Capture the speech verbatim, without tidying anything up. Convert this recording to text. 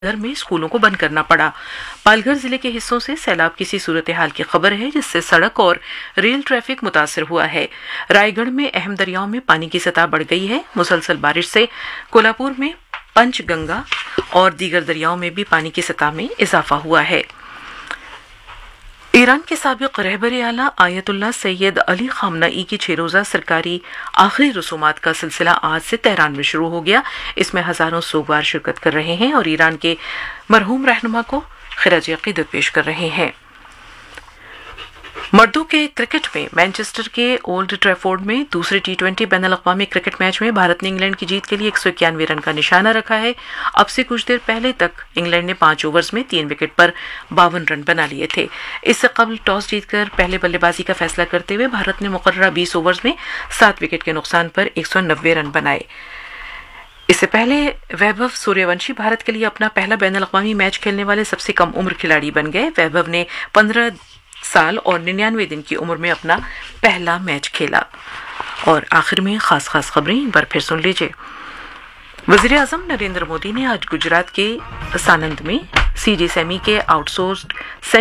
घर में स्कूलों को बंद करना पड़ा। पालघर जिले के हिस्सों से सैलाब की सी सूरत हाल की खबर है, जिससे सड़क और रेल ट्रैफिक मुतासर हुआ है। रायगढ़ में अहम दरियाओं में पानी की सतह बढ़ गई है। मुसलसल बारिश से कोल्हापुर में पंचगंगा और दीगर दरियाओं में भी पानी की सतह में इजाफा हुआ है। ईरान के साबिक रहबर आला आयतुल्लाह सैयद अली खामनई की छह रोज़ा सरकारी आखिरी रसूमात का सिलसिला आज से तेहरान में शुरू हो गया। इसमें हजारों सोगवार शिरकत कर रहे हैं और ईरान के मरहूम रहनुमा को खिराज अकीदत पेश कर रहे हैं। मर्दों के क्रिकेट में मैनचेस्टर के ओल्ड ट्रैफोर्ड में दूसरे T twenty ban अल-अक़वामी cricket match में भारत ने इंग्लैंड की जीत के लिए एक सौ इक्यानवे रन का निशाना रखा है। अब से कुछ देर पहले तक इंग्लैंड ने पांच ओवर्स में तीन विकेट पर बावन रन बना लिए थे। इससे कबल टॉस जीतकर पहले बल्लेबाजी का फैसला करते हुए भारत ने मुकर्ररा बीस ओवर्स में सात विकेट के नुकसान पर एक सौ नब्बे रन बनाए। इससे पहले वैभव सूर्यवंशी भारत के लिए अपना पहला बैन अल-अक़वामी मैच खेलने वाले सबसे कम उम्र खिलाड़ी बन गए। वैभव ने पंद्रह साल और निन्यानवे दिन की उम्र में अपना पहला मैच खेला। और आखिर में खास खास खबरें एक बार फिर सुन लीजिए। वज़ीर आज़म नरेंद्र मोदी ने आज गुजरात के सानंद में सीजी सेमी के आउटसोर्स्ड